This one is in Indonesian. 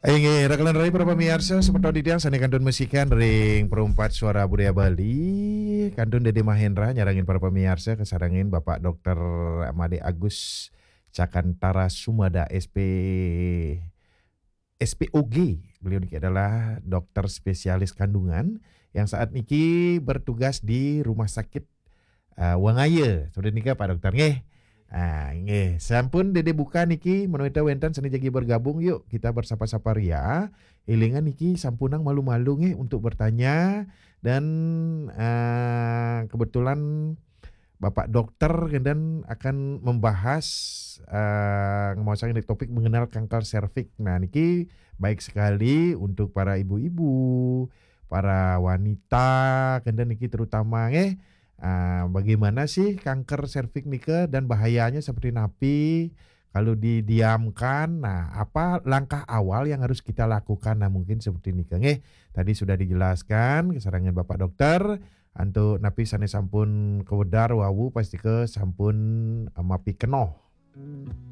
Rakalan rai para pemirsa seperti yang sana kantun musikan ring perempat suara budaya Bali kantun Dede Mahendra nyarangin para pemirsa kesarangin Bapak Dr. Made Agus Cakantara Sumada SPOG. Beliau ini adalah dokter spesialis kandungan yang saat ini bertugas di Rumah Sakit Wangaya. Sudah nikah Pak Dokter nggih. Nggih, sampun Dede buka niki menuita wenten seni jagi bergabung yuk kita bersapa-sapa ria. Ilingan niki sampunang malu-malu nggih untuk bertanya dan kebetulan Bapak Dokter dan akan membahas mau saya ini topik mengenal kanker serviks. Nah, niki baik sekali untuk para ibu-ibu, para wanita, dan niki terutama bagaimana sih kanker serviks nike dan bahayanya seperti napi kalau didiamkan. Nah, apa langkah awal yang harus kita lakukan? Nah, mungkin seperti nike tadi sudah dijelaskan kesarangan Bapak Dokter. Antuk napi sane sampun kewedar wawu pasti ke sampun mapi kenoh.